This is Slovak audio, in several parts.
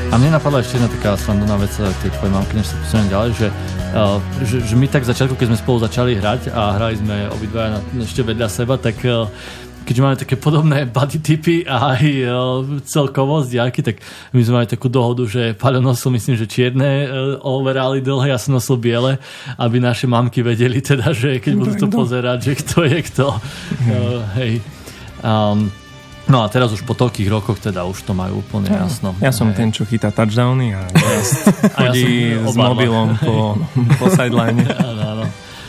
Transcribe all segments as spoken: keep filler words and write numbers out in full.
A mne napadla ešte jedna taká srandovná vec tej tvojej mamky, než sa posuniem ďalej, že, uh, že, že my tak v začiatku, keď sme spolu začali hrať a hrali sme obidvaja na, ešte vedľa seba, tak uh, keďže máme také podobné body typy a aj uh, celkovo z diaľky, tak my sme mali takú dohodu, že Paľo nosil, myslím, že čierne uh, overály dlhé, ja som nosil biele, aby naše mamky vedeli teda, že keď budú to pozerať, že kto je kto. Uh, hej. Um, no a teraz už po toľkých rokoch teda už to majú úplne jasno. Ja som hej. ten, čo chytá touchdowny a chodí ja s mobilom po, po sideline. Áno, áno.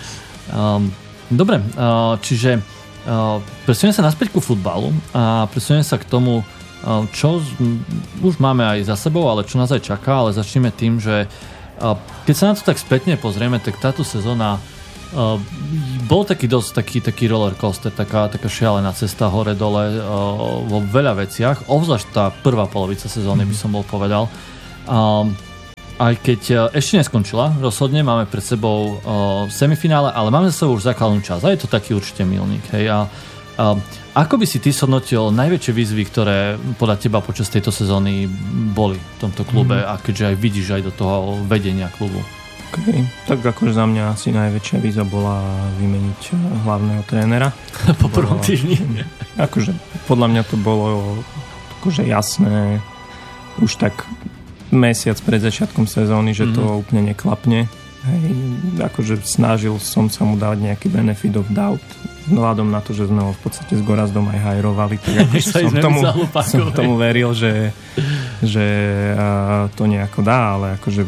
Um, dobre, uh, čiže Uh, presuniem sa naspäť ku futbalu a presuniem sa k tomu, uh, čo z, m, už máme aj za sebou, ale čo nás aj čaká, ale začneme tým, že uh, keď sa na to tak spätne pozrieme, tak táto sezóna uh, bol taký dosť taký, taký roller coaster, taká, taká šialená cesta hore-dole uh, vo veľa veciach, obzvlášť tá prvá polovica sezóny by som bol povedal. Um, Aj keď ešte neskončila, rozhodne máme pred sebou uh, semifinále, ale máme za sebou už základnú časť a je to taký určite milník. Hej. A, uh, ako by si ty shodnotil najväčšie výzvy, ktoré podľa teba počas tejto sezóny boli v tomto klube mm. a keďže aj vidíš aj do toho vedenia klubu? Okay. Tak akože za mňa asi najväčšia výzva bola vymeniť hlavného trénera. Po prvom týždni. Akože podľa mňa to bolo akože jasné už tak mesiac pred začiatkom sezóny, že to mm-hmm. úplne neklapne. Hej, akože snažil som sa mu dať nejaký benefit of doubt vzhľadom na to, že sme ho v podstate s Gorazdom aj hajrovali, tak akože som, tomu, som tomu veril, že, že uh, to nejako dá, ale akože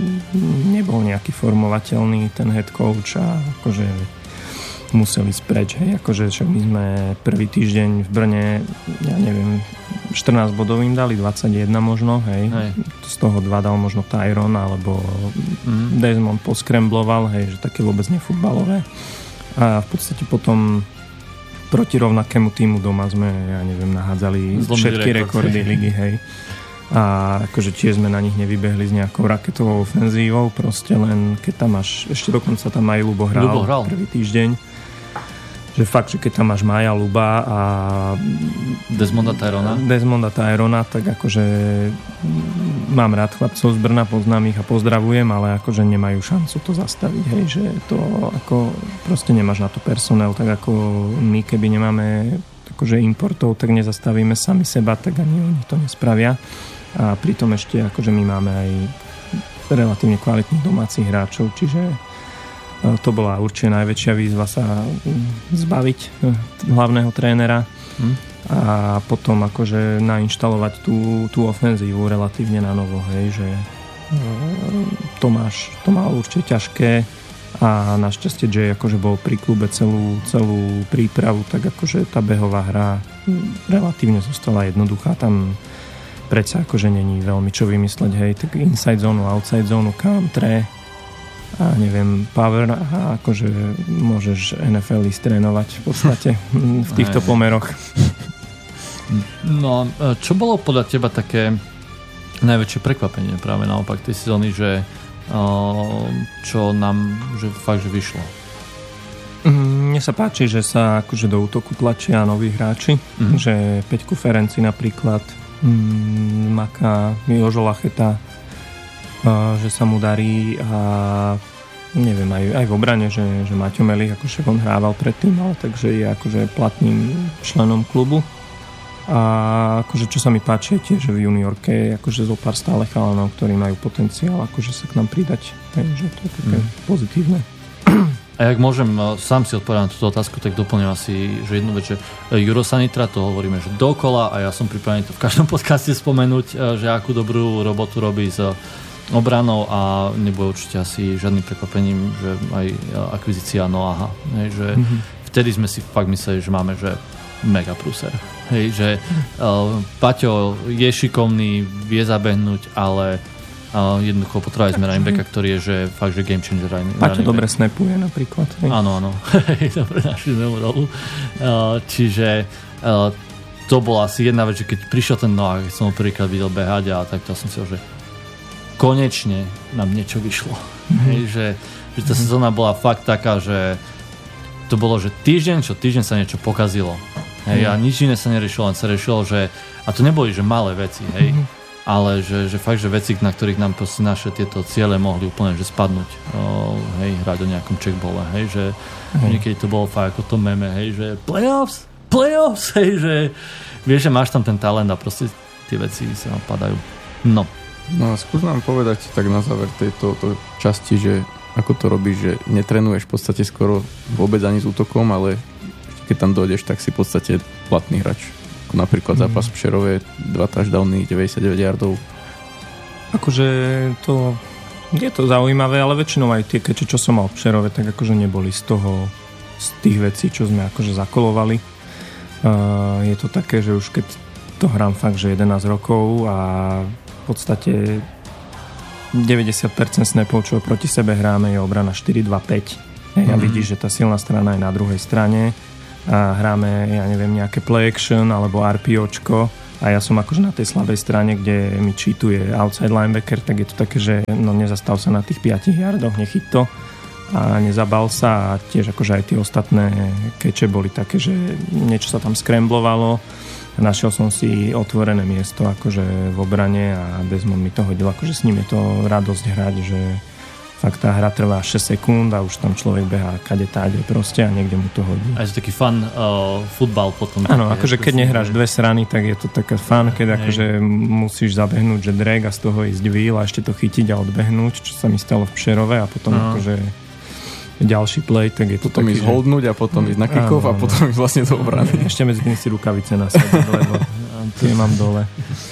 nebol nejaký formovateľný ten head coach a akože musel ísť preč. Hej, akože však my sme prvý týždeň v Brne, ja neviem, štrnásť bodov im dali, dvadsaťjeden možno, hej. hej. Z toho dva dal možno Tyron, alebo mm. Desmond poskrembloval, hej, že také vôbec nefutbalové. A v podstate potom proti rovnakému týmu doma sme, ja neviem, nahádzali Zlomný všetky rekord, rekordy hej. ligy, hej. A akože tiež sme na nich nevybehli s nejakou raketovou ofenzívou, proste len keď tam máš, ešte dokonca tam aj Ľubo hral, Ľubo hral. prvý týždeň. Že fakt, že keď tam máš Maja, Luba a Desmonda Tyrona Desmonda Tyrona, tak akože mám rád chlapcov z Brna, poznám ich a pozdravujem, ale akože nemajú šancu to zastaviť, hej, že to ako proste nemáš na to personál, tak ako my, keby nemáme akože importov, tak nezastavíme sami seba, tak ani oni to nespravia a pritom ešte akože my máme aj relatívne kvalitných domácich hráčov, čiže to bola určite najväčšia výzva sa zbaviť hlavného trénera hmm. a potom akože nainštalovať tú, tú ofenzívu relatívne na novo, hej, že Tomáš to mal určite ťažké a našťastie Jay akože bol pri klube celú, celú prípravu, tak akože tá behová hra relatívne zostala jednoduchá, tam predsa akože není veľmi čo vymysleť, hej, tak inside zónu, outside zónu, countre a neviem, power a akože môžeš en ef el ísť trénovať v podstate v týchto Aj. pomeroch. No, čo bolo podľa teba také najväčšie prekvapenie práve naopak tej sezóny, že čo nám že fakt, že vyšlo? Mne sa páči, že sa akože do útoku tlačia noví hráči, mm-hmm. že Peťku Ferenci napríklad, mm, Maka, Jožo Lacheta, že sa mu darí a neviem, aj, aj v obrane, že, že Maťo Melich akože on hrával predtým, ale takže je akože platným členom klubu a akože čo sa mi páči je tiež, že v juniorke je akože zo pár stále chalanov, ktorí majú potenciál akože sa k nám pridať, takže to je také mm. pozitívne. A jak môžem sám si odpovedať na túto otázku, tak doplním asi, že jednu vec, že Juro Sanitra, to hovoríme, že dokola a ja som pripravený to v každom podcaste spomenúť, že akú dobrú robotu robí s obranou a nebude určite asi žiadnym prekvapením, že aj akvizícia Noaha. Hej, že mm-hmm. vtedy sme si fakt mysleli, že máme že mega prúser. Hej, že uh, Paťo je šikovný, vie zabehnúť, ale uh, jednoducho potrebovali sme running backa, ktorý je že fakt, že game changer. Paťo dobre snapuje napríklad. Hej. Áno, áno. Dobre našli sme mu rolu. Uh, čiže uh, to bola asi jedna vec, že keď prišiel ten Noah, keď som ho prvýkrát videl behať a tak to som si že konečne nám niečo vyšlo. Mm-hmm. Hej, že, že tá sezóna bola fakt taká, že to bolo, že týždeň, čo týždeň sa niečo pokazilo. Hej, mm-hmm. a nič iné sa neriešilo, len sa riešilo, že a to neboli, že malé veci, hej. Mm-hmm. ale že, že fakt, že veci, na ktorých nám proste naše tieto ciele mohli úplne že spadnúť, o, hej, hrať o nejakom checkbole, hej, že hej. Niekedy to bolo fakt ako to meme, hej, že playoffs, playoffs, hej, že vieš, že máš tam ten talent a proste tie veci sa padajú. No. No a skús nám povedať tak na záver tejto to časti, že ako to robíš, že netrenuješ v podstate skoro vôbec ani s útokom, ale keď tam dojdeš, tak si v podstate platný hráč. Ako napríklad mm. zápas v Přerove, dva touchdowny, deväťdesiatdeväť yardov. Akože to je to zaujímavé, ale väčšinou aj tie keče, čo som mal v Přerove, tak akože neboli z toho, z tých vecí, čo sme akože zakolovali. Uh, je to také, že už keď to hrám fakt, že jedenásť rokov a v podstate deväťdesiat percent snapov, čo proti sebe hráme, je obrana štyri dva päť. Hej, a vidíš, že tá silná strana je na druhej strane a hráme, ja neviem, nejaké play action alebo RPOčko a ja som akože na tej slabej strane, kde mi cheatuje outside linebacker, tak je to také, že no nezastav sa na tých piatich yardoch, nechyť to a nezabal sa a tiež akože aj tie ostatné keče boli také, že niečo sa tam skramblovalo. Našiel som si otvorené miesto akože v obrane a Desmond mi to hodil, akože s ním je to radosť hrať, že fakt tá hra trvá šesť sekúnd a už tam človek behá kade táde proste a niekde mu to hodí. A je to taký fun uh, futbal potom. Áno, akože keď nehráš dve strany, tak je to taká fun, keď akože musíš zabehnúť, že drag a z toho ísť wheel a ešte to chytiť a odbehnúť, čo sa mi stalo v Přerove a potom no. akože ďalší play, tak je to potom taký, ísť holdnúť a potom ísť na kick-off a potom ísť vlastne do obrany. Ešte medzi tým si rukavice nasadiť, lebo tie mám dole.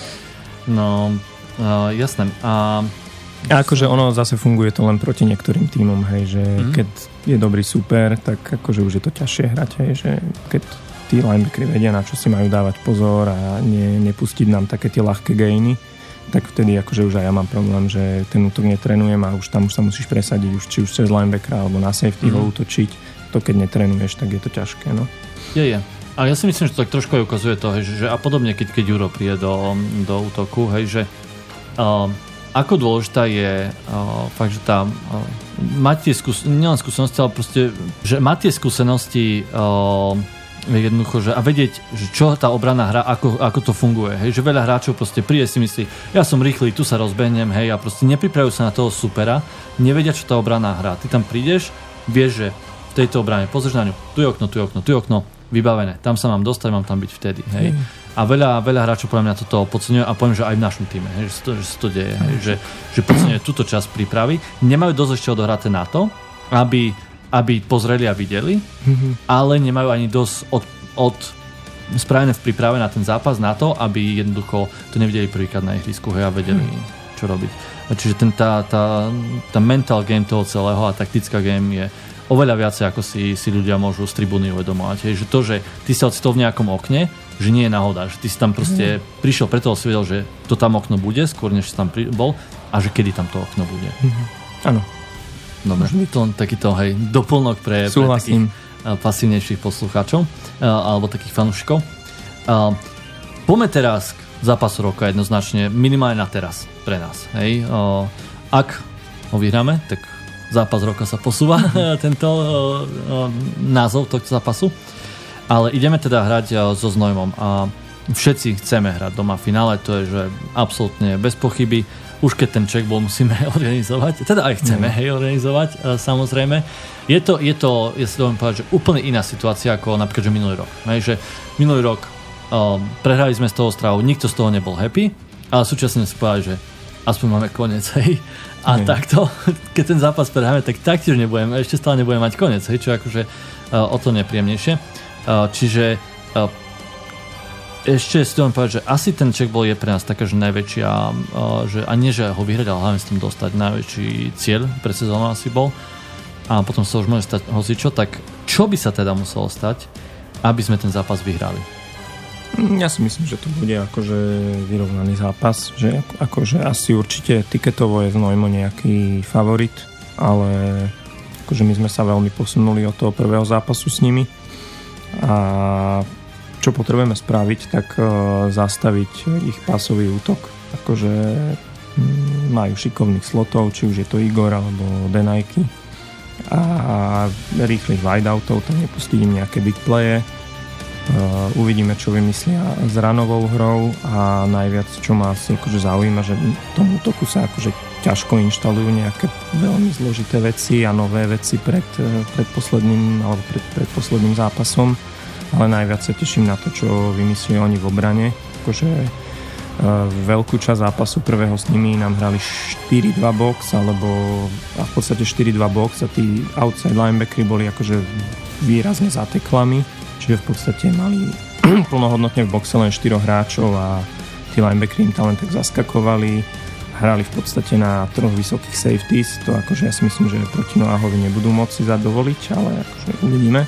No, uh, jasné. A A akože ono zase funguje to len proti niektorým tímom, hej, že mm. keď je dobrý super, tak akože už je to ťažšie hrať, hej, že keď tí linebackeri vedia, na čo si majú dávať pozor a ne, nepustiť nám také tie ľahké gainy, tak vtedy akože už aj ja mám problém, že ten útok netrenujem a už tam už sa musíš presadiť, už či už cez linebackera alebo na safety mm. ho útočiť. To keď netrenuješ, tak je to ťažké, no. Je, je. Ale ja si myslím, že to tak trošku aj ukazuje to, hej, že a podobne, keď, keď Juro príde do, do útoku, hej, že uh, ako dôležitá je uh, fakt, že tá uh, mať tie skúsenosti, nielen skúsenosti, ale proste, že mať tie skúsenosti uh, jednoducho, že a vedieť, že čo tá obrana hra, ako, ako to funguje, hej, že veľa hráčov proste príde si myslí, ja som rýchly, tu sa rozbehnem, hej, a proste nepripravujú sa na toho supera, nevedia, čo tá obrana hrá. Ty tam prídeš, vieš, že v tejto obrane pozrieš na ňu, tu je okno, tu je okno, tu je okno, vybavené, tam sa mám dostať, mám tam byť vtedy, hej. Mm. A veľa, veľa hráčov podľa mňa toto podceňuje a poviem, že aj v našom týme, hej, že, sa to, že sa to deje, hej, že, že podceňuje túto časť prípravy. Nemajú dosť ešte odohraté na to, aby, aby pozreli a videli, mm-hmm. ale nemajú ani dosť od, od spravené v príprave na ten zápas na to, aby jednoducho to nevideli prvýkrát na ihrisku, hej, a vedeli, mm. čo robiť. Čiže ten, tá, tá, tá mental game toho celého a taktická game je oveľa viacej, ako si, si ľudia môžu z tribúny uvedomovať. Hej, že to, že ty sa ocitol v nejakom okne, že nie je náhoda, že ty si tam proste mm. prišiel, preto si vedel, že to tam okno bude, skôr než si tam pri, bol a že kedy tam to okno bude. Áno. Mm. Dobre, to len takýto, hej, doplnok pre, pre takých uh, pasívnejších poslucháčov uh, alebo takých fanúšikov. Uh, poďme teraz k zápasu roka jednoznačne, minimálne na teraz pre nás. Hej. Uh, ak ho vyhráme, tak zápas roka sa posúva tento uh, uh, názov tohto zápasu. Ale ideme teda hrať uh, so Znojmom a všetci chceme hrať doma v finále, to je že absolútne bez pochyby. Už keď ten checkball musíme organizovať, teda aj chceme mm. hej, organizovať, uh, samozrejme. Je to, je to, ja si dovolím povedať, že úplne iná situácia ako napríklad, že minulý rok. Hej, že minulý rok um, prehrali sme z toho Ostravu, nikto z toho nebol happy, ale súčasne si povedali, že aspoň máme koniec, hej. A mm. takto, keď ten zápas prehráme, tak taktiež nebudeme, ešte stále nebudeme mať koniec, hej, čo je akože uh, o to nepríjemnejšie. Uh, čiže uh, ešte si dovolím povedať, že asi ten checkball je pre nás taká, že najväčšia, uh, že a nie, že ho vyhrať, ale hlavne s tým dostať najväčší cieľ pre sezónu asi bol. A potom sa už môže stať hocičo, tak čo by sa teda muselo stať, aby sme ten zápas vyhrali? Ja si myslím, že to bude akože vyrovnaný zápas, že akože asi určite tiketovo je Znojmo nejaký favorit, ale akože my sme sa veľmi posunuli od toho prvého zápasu s nimi a čo potrebujeme spraviť, tak uh, zastaviť ich pásový útok. Akože m, majú šikovných slotov, či už je to Igor alebo Denajky a rýchlych wideoutov, tam nepustiť im nejaké big playe uvidíme, čo vymyslia s ranovou hrou a najviac, čo ma asi akože zaujíma, že tomu útoku sa akože ťažko inštalujú nejaké veľmi zložité veci a nové veci pred, pred posledným alebo pred, pred posledným zápasom, ale najviac sa teším na to, čo vymyslia oni v obrane. Akože veľkú časť zápasu prvého s nimi nám hrali štyri dva box alebo a v podstate štyri dva box a tí outside linebackery boli akože výrazne za teklami, čiže v podstate mali plnohodnotne v boxe len štyroch hráčov a tí linebackery im tam len tak zaskakovali, hrali v podstate na troch vysokých safeties, to akože ja si myslím, že proti Noahovi nebudú môcť zadovoliť, ale akože uvidíme.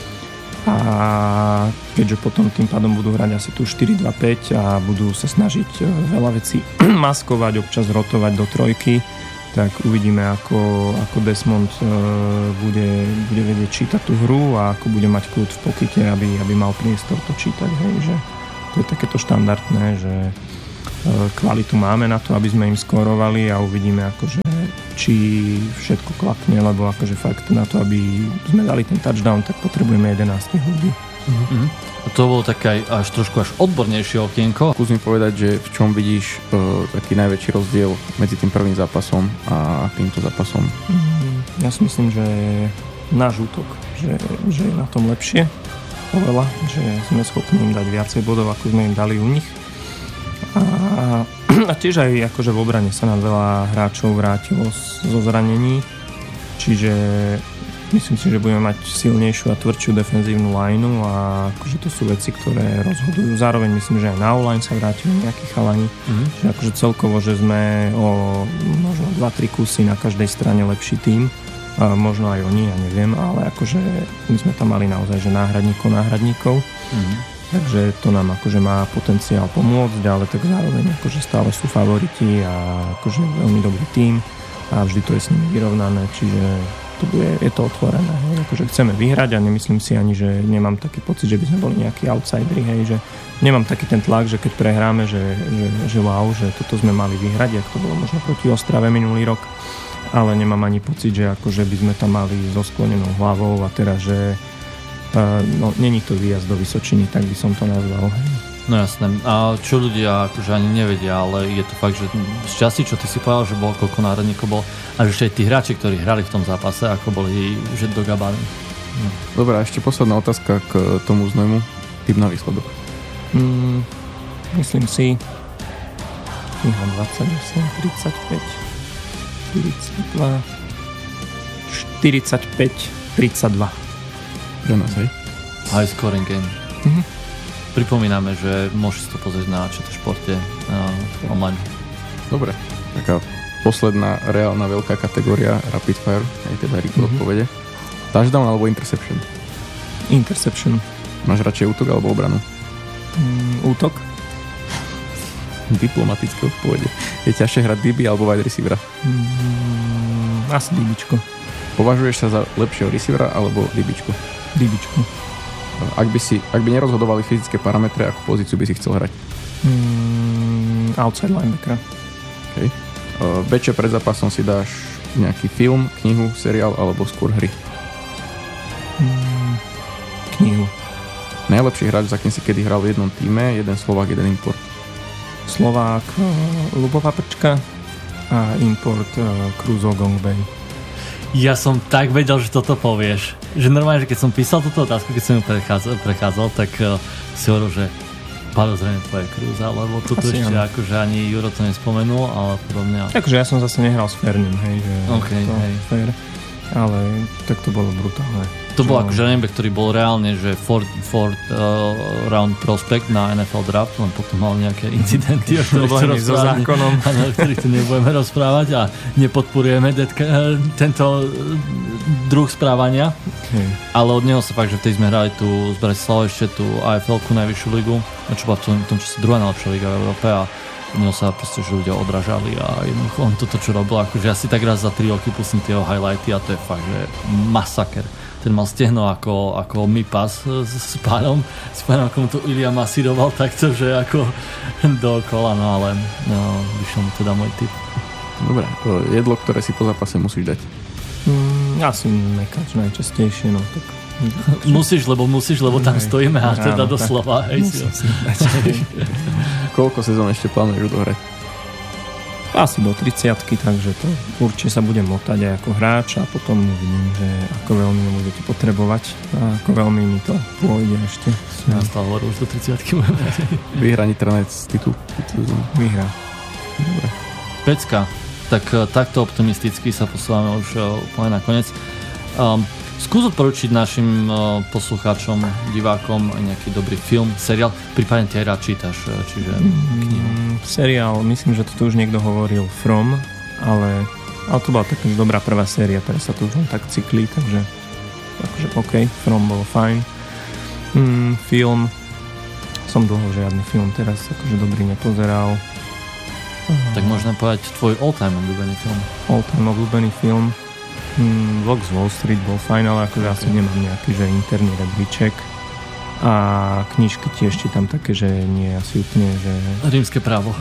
A keďže potom tým pádom budú hrať asi tu štyri dva päť a budú sa snažiť veľa vecí maskovať, občas rotovať do trojky, tak uvidíme, ako, ako Desmond uh, bude, bude vedieť čítať tú hru a ako bude mať kľud v pokite, aby, aby mal priestor to čítať. Hej, že to je takéto štandardné, že uh, kvalitu máme na to, aby sme im skórovali a uvidíme, akože, či všetko klapne, lebo akože fakt na to, aby sme dali ten touchdown, tak potrebujeme jedenásť ľudí. Mm-hmm. To bolo také až trošku až odbornejšie okienko. Skúsim povedať, že v čom vidíš uh, taký najväčší rozdiel medzi tým prvým zápasom a týmto zápasom? Mm, ja si myslím, že náš útok, že, že je na tom lepšie oveľa, že sme schopní im dať viacej bodov, ako sme im dali u nich. A, a tiež aj akože v obrane sa nám veľa hráčov vrátilo zo zranení, čiže myslím si, že budeme mať silnejšiu a tvrdšiu defenzívnu lineu a akože to sú veci, ktoré rozhodujú. Zároveň myslím, že aj na O-line sa vrátili nejakí chalani. Mm-hmm. Čiže akože celkovo, že sme o možno dva tri kusy na každej strane lepší tím. A možno aj oni, ja neviem, ale akože my sme tam mali naozaj, že náhradníkov, náhradníkov. Mm-hmm. Takže to nám akože má potenciál pomôcť, ale tak zároveň akože stále sú favoriti a akože veľmi dobrý tím a vždy to je s nimi vyrovnané, čiže to bude, je to otvorené, hej. Akože chceme vyhrať a nemyslím si ani, že nemám taký pocit, že by sme boli nejakí outsideri, hej, že nemám taký ten tlak, že keď prehráme, že, že, že wow, že toto sme mali vyhrať, jak to bolo možno proti Ostrave minulý rok, ale nemám ani pocit, že akože by sme tam mali so sklonenou hlavou a teraz, že uh, no, není to výjazd do Vysočiny, tak by som to nazval, hej. No jasné. A čo ľudia akože ani nevedia, ale je to fakt, že z časti, čo ty si povedal, že bolo koľko národníkov bol, a že ešte aj tí hráči, ktorí hrali v tom zápase, ako boli, že do Gabány. No. Dobre, a ešte posledná otázka k tomu Znojmu. Typ na výsledok. Mm, myslím si dvadsaťosem, tridsaťpäť, štyridsaťdva, štyridsaťpäť, tridsaťdva. Pre nás, hej? High scoring game. Mhm. Pripomíname, že môžete si to pozrieť na ČT Športe uh, online. Dobre, taká posledná reálna veľká kategória Rapid Fire, aj teda rýchlo mm-hmm. odpovede. Touchdown alebo interception? Interception. Máš radšej útok alebo obranu? Mm, útok. Diplomatické odpovede. Je ťažšie hrať D B alebo wide receivera? Mm, asi DBčko. Považuješ sa za lepšieho receivera alebo DBčko? DBčko. Ak by, si, ak by nerozhodovali fyzické parametre, akú pozíciu by si chcel hrať? Mm, outside linebackera. Okay. Uh, Beče pred zápasom si dáš nejaký film, knihu, seriál alebo skôr hry? Mm, knihu. Najlepší hráč, za kým si kedy hral v jednom týme, jeden Slovák, jeden import? Slovák uh, Ľubo Paprčka a import uh, Cruzo Gongbei. Ja som tak vedel, že toto povieš. Že normálne, že keď som písal túto otázku, keď som ju prechádzal, prechádzal tak uh, si hovoril, že Páľo zrejme tvoje Krúza, lebo toto asi ešte akože ani Juro to nespomenul, ale podobne. Takže ja som zase nehral s Fernim, hej, že okay, to hej. Fair, ale tak to bolo brutálne. To bol akože linebacker, ktorý bol reálne, že fourth, fourth uh, round prospect na en ef el draft, len potom mal nejaké incidenty, o ktorých problémy so zákonom, o ktorých tu nebudeme rozprávať a nepodporujeme detka, tento druh správania. Hej. Ale od neho sa fakt, že vtedy sme hrali tu z Bratislavy ešte tú á ef el-ku, najvyššiu ligu, čo bola v tom čase druhá najlepšia liga v Európe a od neho sa proste, že ľudia odražali a jednoducho on toto, čo robil, akože asi tak raz za tri roky pustím tie highlighty a to je fakt, že masaker. Ten mal stehno ako, ako my pas s, s pánom, s pánom, ako mu to Ilia masíroval takto, že ako dookola, no ale no, vyšiel mu teda môj tip. Dobre, jedlo, ktoré si po zápase musíš dať? Mm, asi mekač najčastejšie, no tak Musíš, lebo musíš, lebo tam stojíme a teda doslova. Hej, Koľko sezón ešte plánuješ odohrať? Asi do tridsiatky, takže to určite sa budem motať aj ako hráč a potom uvidím, že ako veľmi ma budete potrebovať a ako veľmi mi to pôjde ešte. Nastal hovor, už do tridsiatky budeme. Vyhrá Nitranec titul? Vyhrá. Dobre. Pecka, tak takto optimisticky sa posúvame už úplne na koniec. Um, skús odporučiť našim uh, poslucháčom, divákom nejaký dobrý film, seriál, prípadne ty aj rád čítaš, čiže knihu. Mm, seriál, myslím, že to tu už niekto hovoril, From, ale, ale to bola taká dobrá prvá séria, teraz sa tu už len tak cyklí, takže akože OK, From bolo fajn. Mm, film, som dlho žiadny film teraz akože dobrý nepozeral. Tak možno povedať tvoj all-time obľúbený film. All-time obľúbený film. Hmm, Vlk z Wall Street bol fajn, ale akože okay. Asi nemám nejaký, že interný rebríček. A knižky tiež čítam také, že nie asi úplne, že... Rímske právo.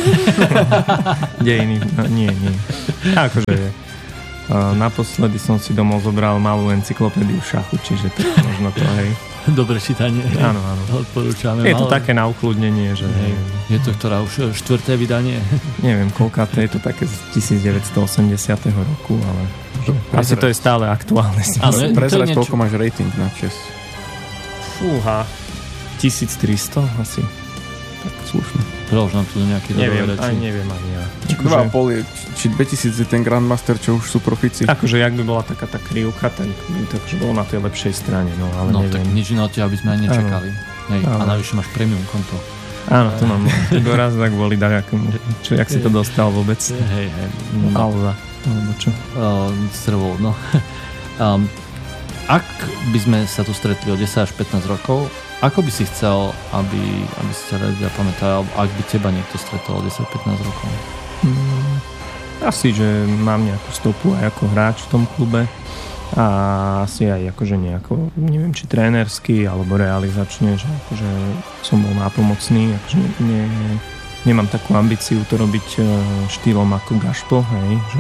Dejiny, no, nie, nie. Akože naposledy som si domov zobral malú encyklopédiu šachu, čiže to možno to, hej. Dobré čítanie. Áno, áno. Odporúčame. Je to malé... také na ukludnenie, že... Hej. Je to ktorá už štvrté vydanie? Neviem, koľkáté je to také z devätnásťstoosemdesiateho roku, ale asi to je stále aktuálne. Prezrať, niečo... koľko máš rating na čes? Fúha. tisíctristo asi. Tak slušne. Prelož nám tu nejaké neviem, dobré reči. Aj neviem ani ja. dva a pol je, či dvetisíc je ten Grandmaster, čo už sú profici? Akože, jak by bola taká tá krivka, tak by to akože bolo na tej lepšej strane, no ale no, neviem. No tak nič iné od teba, aby sme ani nečakali. Hej, a navyše máš premium konto. Áno, to mám. Doraz tak boli dajakomu. Čo, jak si to dostal vôbec? Hej, hej. No. Alza, alebo čo? Uh, Strvol, no. um, ak by sme sa tu stretli o desať až pätnásť rokov, ako by si chcel, aby, aby si ťa ľudia pamätali, ak by teba niekto stretol o desať až pätnásť rokov? Hmm, asi, že mám nejakú stopu aj ako hráč v tom klube a asi aj akože nejako, neviem, či trénersky alebo realizačne, že akože som bol nápomocný, akože ne, ne, nemám takú ambíciu to robiť štýlom ako Gašpo, hej, že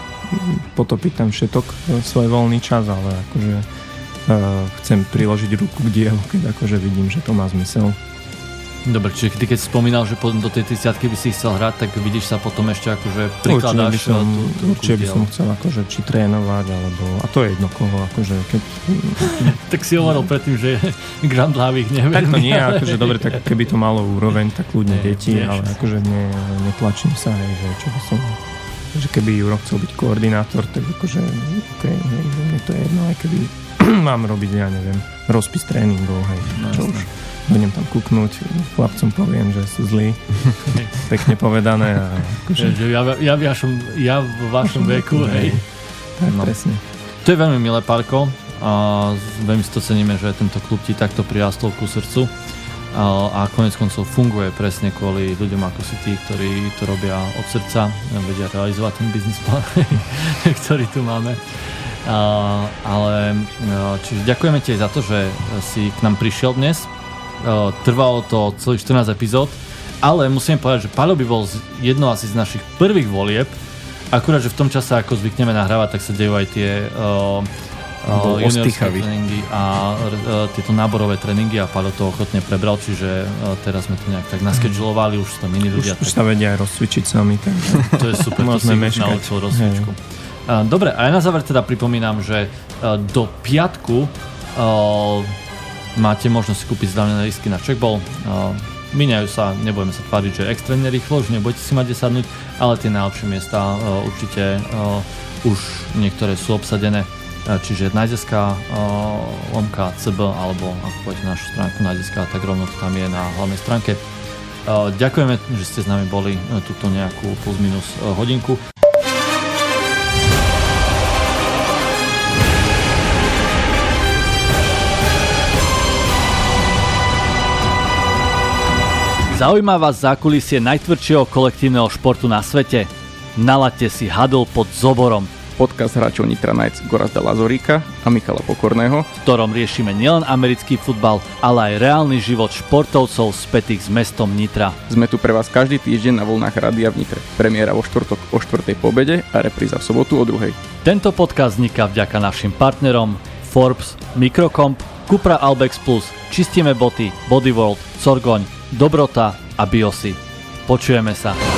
potopiť tam všetok svoj voľný čas, ale akože uh, chcem priložiť ruku k dielu, keď akože vidím, že to má zmysel. Dobre, čiže ty keď si spomínal, že do tej tridsiatky by si chcel hrať, tak vidíš sa potom ešte akože prikladáš určite by som, tú, tú určite by som chcel akože či trénovať, alebo a to je jedno koho, akože keď... Tak si hovoril predtým, že Grand Hlavých neviem. Tak to nie, akože dobre, tak keby to malo úroveň, tak ľudne deti, ale akože ne, netlačím sa, hej, že čo by som... že keby Juro chcel byť koordinátor, tak akože ok, hej, že mne to je jedno, aj keby mám robiť, ja neviem, rozpis tréningov, hej, no, čo už budem tam kúknúť, chlapcom poviem, že sú zlí, pekne povedané. A akože... ja, ja, ja, vašom, ja v vašom veku, hej. Tak, no. Presne. To je veľmi milé, Párko, a veľmi si to ceníme, že tento klub ti takto prirastol ku srdcu. A konec koncov funguje presne kvôli ľuďom ako si tí, ktorí to robia od srdca, vedia realizovať ten biznis plán, ktorý tu máme. Uh, ale uh, čiže ďakujeme ti aj za to, že si k nám prišiel dnes. Uh, trvalo to celých štrnásť epizód, ale musím povedať, že Paľo by bol jedno asi z našich prvých volieb, akurát, že v tom čase, ako zvykneme nahrávať, tak sa dejú aj tie uh, uh, juniorské tréningy a uh, tieto náborové tréningy a Paľo to ochotne prebral, čiže uh, teraz sme to nejak tak naskedžulovali, už sú tam iní ľudia. Už, už sa vedia aj rozcvičiť sami. Tak... To je super, to si už naučil rozcvičku. Uh, dobre, a ja na záver teda pripomínam, že uh, do piatku uh, máte možnosť kúpiť zľavnené lístky na checkball. Uh, Míňajú sa, nebudeme sa tváriť, že extrémne rýchlo, že nebudete si mať kde sadnúť, ale tie najlepšie miesta uh, určite uh, už niektoré sú obsadené. Uh, čiže nájdeska uh, lomka cé bé alebo ako pôjdete našu stránku nájdeska, tak rovno to tam je na hlavnej stránke. Uh, ďakujeme, že ste s nami boli uh, túto nejakú plus minus uh, hodinku. Zaujíma vás zákulisie najtvrdšieho kolektívneho športu na svete? Nalaďte si Huddle pod Zoborom. Podcast hráčov Nitra Knights Gorazda Lazoríka a Michala Pokorného, v ktorom riešime nielen americký futbal, ale aj reálny život športovcov spätých s mestom Nitra. Sme tu pre vás každý týždeň na vlnách rádia v Nitre. Premiéra vo štvrtok o štvrtej po obede a repríza v sobotu o druhej. Tento podcast vzniká vďaka našim partnerom Forbes, Microcomp, Cupra Albex Plus, Čistíme boty, Bodyworld, Sorgoň, Dobrota a Biosy. Počujeme sa.